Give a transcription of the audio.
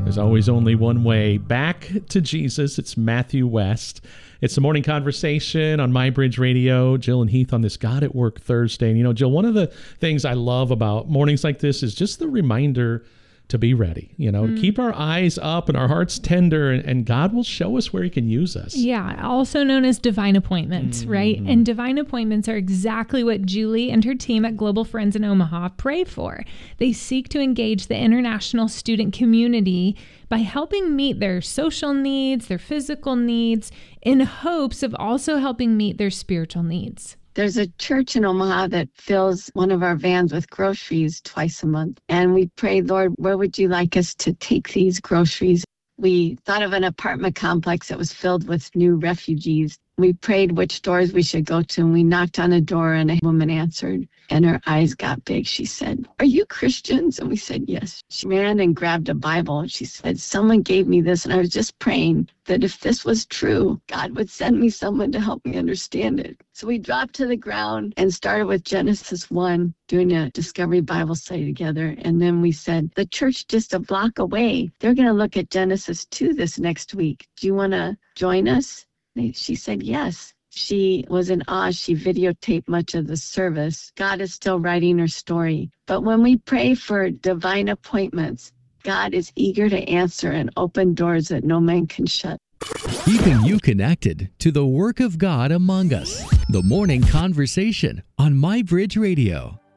There's always only one way back to Jesus. It's Matthew West. It's the morning conversation on MyBridge Radio. Jill and Heath on this God at Work Thursday. And Jill, one of the things I love about mornings like this is just the reminder to be ready, to keep our eyes up and our hearts tender, and God will show us where he can use us. Yeah, also known as divine appointments, right? And divine appointments are exactly what Julie and her team at Global Friends in Omaha pray for. They seek to engage the international student community by helping meet their social needs, their physical needs, in hopes of also helping meet their spiritual needs. There's a church in Omaha that fills one of our vans with groceries twice a month. And we prayed, Lord, where would you like us to take these groceries? We thought of an apartment complex that was filled with new refugees. We prayed which doors we should go to, and we knocked on a door, and a woman answered, and her eyes got big. She said, "Are you Christians?" And we said, "Yes." She ran and grabbed a Bible, and she said, "Someone gave me this, and I was just praying that if this was true, God would send me someone to help me understand it." So we dropped to the ground and started with Genesis 1, doing a Discovery Bible study together. And then we said, the church just a block away, they're going to look at Genesis 2 this next week. Do you want to join us? She said yes. She was in awe. She videotaped much of the service. God is still writing her story. But when we pray for divine appointments, God is eager to answer and open doors that no man can shut. Keeping you connected to the work of God among us. The Morning Conversation on MyBridge Radio.